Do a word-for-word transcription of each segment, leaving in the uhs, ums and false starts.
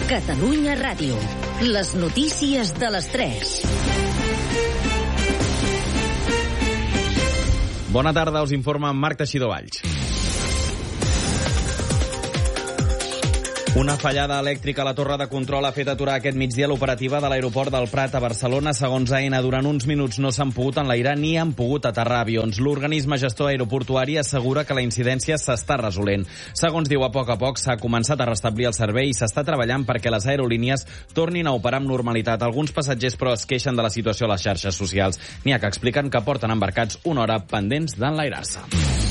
Catalunya Ràdio. Les notícies de les tres. Bona tarda, us informa Marc Teixidor Valls. Una fallada elèctrica a la torre de control ha fet aturar aquest migdia l'operativa de l'aeroport del Prat a Barcelona. Segons A N, durant uns minuts no s'han pogut enlairar ni han pogut aterrar avions. L'organisme gestor aeroportuari assegura que la incidència s'està resolent. Segons diu, a poc a poc s'ha començat a restablir el servei i s'està treballant perquè les aerolínies tornin a operar amb normalitat. Alguns passatgers, però, es queixen de la situació a les xarxes socials. N'hi ha que expliquen que porten embarcats una hora pendents d'enlairar-se.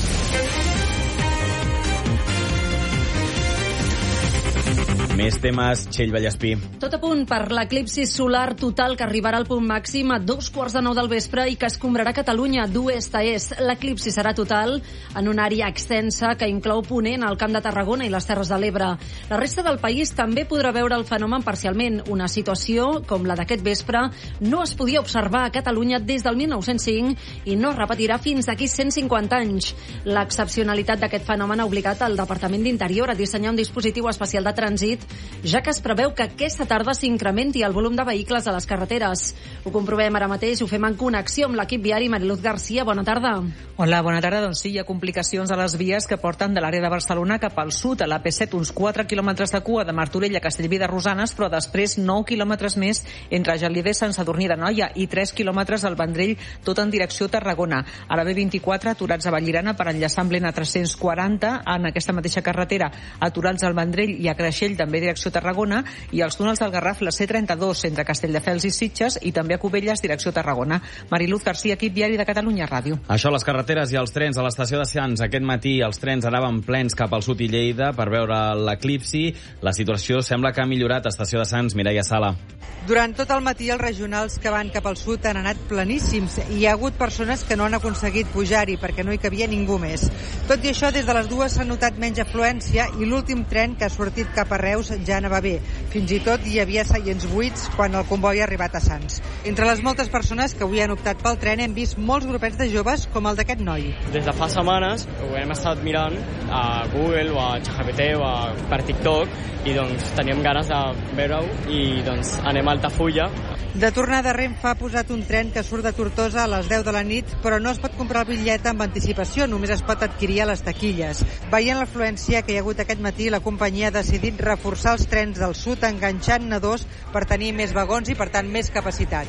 Més temes, Txell Vallespí. Tot a punt per l'eclipsi solar total que arribarà al punt màxim a dos quarts de nou del vespre i que escombrarà Catalunya d'oest a est. L'eclipsi serà total en una àrea extensa que inclou Ponent, el Camp de Tarragona i les Terres de l'Ebre. La resta del país també podrà veure el fenomen parcialment. Una situació com la d'aquest vespre no es podia observar a Catalunya des del mil nou-cents cinc i no es repetirà fins d'aquí cent cinquanta anys. L'excepcionalitat d'aquest fenomen ha obligat el Departament d'Interior a dissenyar un dispositiu especial de trànsit, ja que es preveu que aquesta tarda s'incrementi el volum de vehicles a les carreteres. Ho comprovem ara mateix, ho fem en connexió amb l'equip viari. Mariluz Garcia, bona tarda. Hola, bona tarda. Doncs sí, hi ha complicacions a les vies que porten de l'àrea de Barcelona cap al sud, a l'A P set, uns quatre quilòmetres de cua de Martorell a Castellví de Rosanes, però després nou quilòmetres més entre Gelida i Sant Sadurní d'Anoia i tres quilòmetres al Vendrell, tot en direcció a Tarragona. A la B vint-i-quatre, aturats a Vallirana per enllaçar amb l'N tres-cents quaranta, en aquesta mateixa carretera, aturats al Vendrell i a Creixell, també direcció Tarragona, i els túnels del Garraf, la C trenta-dos entre Castelldefels i Sitges, i també a Cubelles, direcció Tarragona. Mariluz Garcia, equip diari de Catalunya Ràdio. Això, les carreteres i els trens a l'estació de Sants. Aquest matí els trens anaven plens cap al sud i Lleida per veure l'eclipsi. La situació sembla que ha millorat. Estació de Sants, Mireia Sala. Durant tot el matí els regionals que van cap al sud han anat pleníssims. Hi ha hagut persones que no han aconseguit pujar-hi perquè no hi cabia ningú més. Tot i això, des de les dues s'ha notat menys afluència i l'últim tren que ha sortit cap a Reus ja anava bé. Fins i tot hi havia seients buits quan el comboi ha arribat a Sants. Entre les moltes persones que avui han optat pel tren hem vist molts grupets de joves com el d'aquest noi. Des de fa setmanes ho hem estat mirant a Google o a ChatGPT o a, per TikTok i doncs teníem ganes de veure-ho i doncs anem a Altafulla. De tornada, Renfe ha posat un tren que surt de Tortosa a les deu de la nit, però no es pot comprar el bitllet amb anticipació, només es pot adquirir a les taquilles. Veient l'afluència que hi ha hagut aquest matí, la companyia ha decidit reforçar els trens del sud enganxant-ne dos per tenir més vagons i, per tant, més capacitat.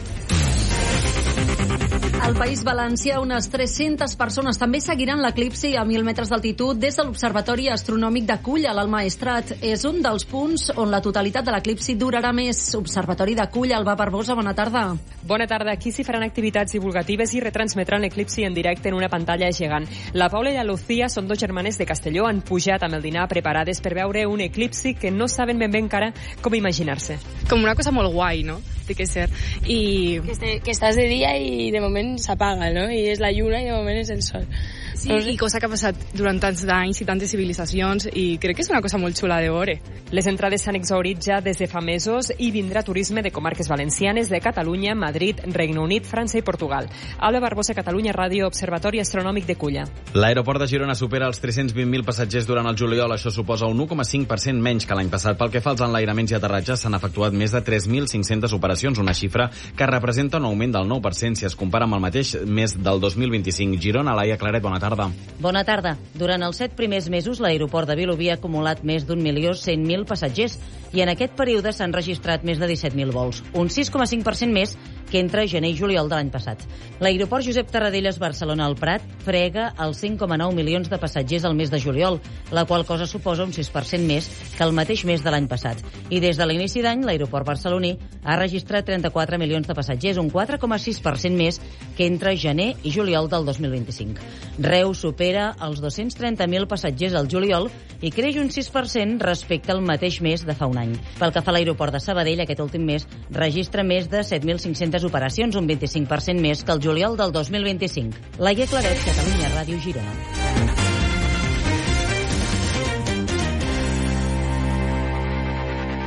Al País Valencià, unes tres-centes persones també seguiran l'eclipsi a mil metres d'altitud des de l'Observatori Astronòmic de Culla, al Maestrat. És un dels punts on la totalitat de l'eclipsi durarà més. Observatori de Culla, Alba Barbosa, bona tarda. Bona tarda. Aquí s'hi faran activitats divulgatives i retransmetran l'eclipsi en directe en una pantalla gegant. La Paula i la Lucía són dos germanes de Castelló, han pujat amb el dinar preparades per veure un eclipsi que no saben ben bé encara com imaginar-se. Com una cosa molt guai, no? Té que ser. I... Que, este, que estàs de dia i de moment s'apaga, no? I és la lluna i de moment és el sol. Sí, no sé. I cosa que ha passat durant tants d'anys i tantes civilitzacions i crec que és una cosa molt xula de veure. Les entrades s'han exhaurit ja des de fa mesos i vindrà turisme de comarques valencianes, de Catalunya, Madrid, Regne Unit, França i Portugal. Alba Barbosa, Catalunya Ràdio, Observatori Astronòmic de Culla. L'aeroport de Girona supera els tres-cents vint mil passatgers durant el juliol. Això suposa un u coma cinc per cent menys que l'any passat. Pel que fa als enlairaments i aterratges, s'han efectuat més de tres mil cinc-centes operacions, una xifra que representa un augment del nou per cent si es compara amb el mateix mes del dos mil vint-i-cinc. Girona, Laia Claret, bona tarda. Bona tarda. Durant els set primers mesos, l'aeroport de Vilobí ha acumulat més d'un milió cent mil passatgers i en aquest període s'han registrat més de disset mil vols, un sis coma cinc per cent més que entre gener i juliol de l'any passat. L'aeroport Josep Tarradellas Barcelona al Prat frega els cinc coma nou milions de passatgers al mes de juliol, la qual cosa suposa un sis per cent més que el mateix mes de l'any passat. I des de l'inici d'any, l'aeroport barceloní ha registrat trenta-quatre milions de passatgers, un quatre coma sis per cent més que entre gener i juliol del dos mil vint-i-cinc. Reus supera els dos-cents trenta mil passatgers al juliol i creix un sis per cent respecte al mateix mes de fa un any. Pel que fa a l'aeroport de Sabadell, aquest últim mes registra més de set mil cinc-centes operacions, un vint-i-cinc per cent més que el juliol del dos mil vint-i-cinc. Laia Claret, Catalunya Ràdio, Girona.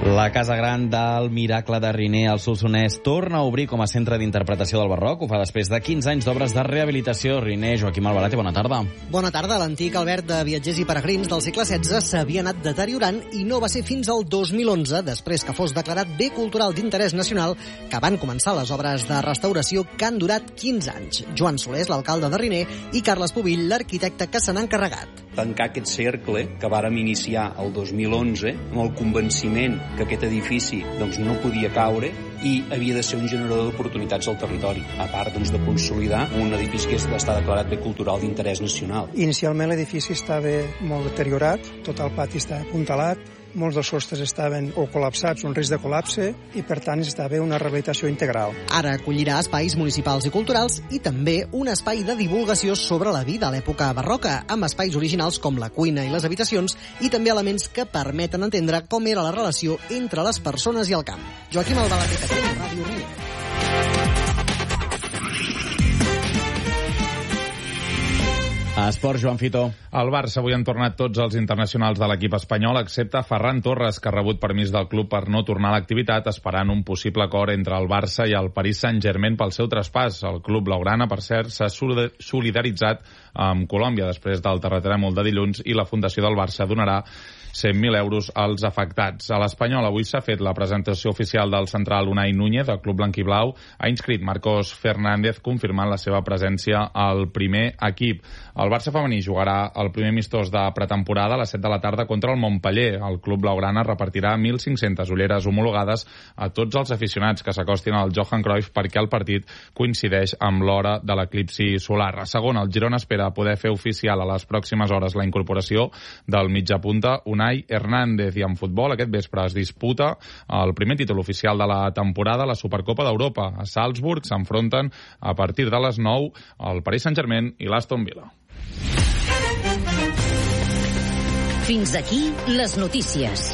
La Casa Gran del Miracle de Riner al Solsonès torna a obrir com a centre d'interpretació del barroc. Ho fa després de quinze anys d'obres de rehabilitació. Riner, Joaquim Albarate, bona tarda. Bona tarda. L'antic alberg de viatgers i peregrins del segle setze s'havia anat deteriorant i no va ser fins al dos mil onze, després que fos declarat bé cultural d'interès nacional, que van començar les obres de restauració que han durat quinze anys. Joan Solés, l'alcalde de Riner, i Carles Pubill, l'arquitecte que se n'ha encarregat. Tancar aquest cercle que vàrem iniciar el dos mil onze amb el convenciment que aquest edifici doncs, no podia caure i havia de ser un generador d'oportunitats al territori, a part doncs, de consolidar un edifici que està declarat bé cultural d'interès nacional. Inicialment l'edifici estava molt deteriorat, tot el pati estava apuntalat, molts dels sostres estaven o col·lapsats, un risc de col·lapse, i per tant estava una rehabilitació integral. Ara acollirà espais municipals i culturals i també un espai de divulgació sobre la vida a l'època barroca, amb espais originals com la cuina i les habitacions i també elements que permeten entendre com era la relació entre les persones i el camp. Joaquim Albalate, Catalunya Ràdio, Riner. A Esports, Joan Fito. Al Barça avui han tornat tots els internacionals de l'equip espanyol, excepte Ferran Torres, que ha rebut permís del club per no tornar a l'activitat, esperant un possible acord entre el Barça i el Paris Saint-Germain pel seu traspàs. El club blaugrana, per cert, s'ha solidaritzat amb Colòmbia després del terratrèmol de dilluns i la Fundació del Barça donarà cent mil euros als afectats. A l'Espanyol avui s'ha fet la presentació oficial del central Unai Núñez, el club blanquiblau. Ha inscrit Marcos Fernández, confirmant la seva presència al primer equip. El Barça femení jugarà el primer amistós de pretemporada a les set de la tarda contra el Montpeller. El club blaugrana repartirà mil cinc-centes ulleres homologades a tots els aficionats que s'acostin al Johan Cruyff perquè el partit coincideix amb l'hora de l'eclipsi solar. A segon, el Girona espera poder fer oficial a les pròximes hores la incorporació del mitjapunta Unai Hernández. I en futbol, aquest vespre es disputa el primer títol oficial de la temporada, la Supercopa d'Europa. A Salzburg s'enfronten a partir de les nou el Paris Saint-Germain i l'Aston Villa. Fins aquí les notícies.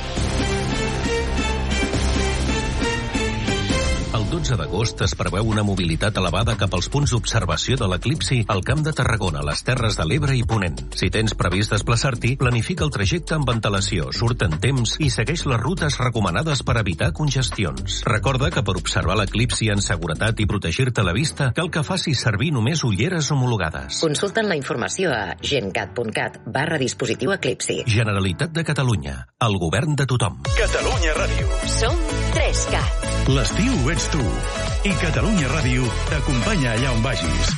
El dotze d'agost es preveu una mobilitat elevada cap als punts d'observació de l'eclipsi al Camp de Tarragona, les Terres de l'Ebre i Ponent. Si tens previst desplaçar-t'hi, planifica el trajecte amb antelació, surt en temps i segueix les rutes recomanades per evitar congestions. Recorda que per observar l'eclipsi en seguretat i protegir-te la vista, cal que facis servir només ulleres homologades. Consulten la informació a gencat.cat barra dispositiu eclipsi. Generalitat de Catalunya, el govern de tothom. Catalunya Ràdio. Som tres cat. L'estiu ets tu. I Catalunya Ràdio t'acompanya allà on vagis.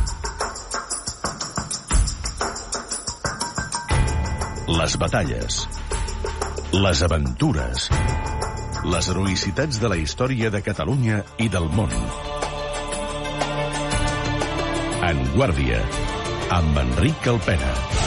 Les batalles, les aventures, les heroïcitats de la història de Catalunya i del món. En Guàrdia, amb Enric Alpena.